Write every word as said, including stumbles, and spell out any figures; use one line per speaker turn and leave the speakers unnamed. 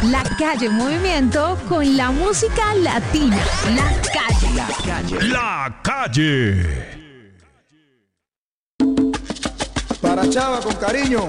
La Calle en movimiento con la música latina. La Calle.
La Calle.
La Calle.
Para Chava con cariño.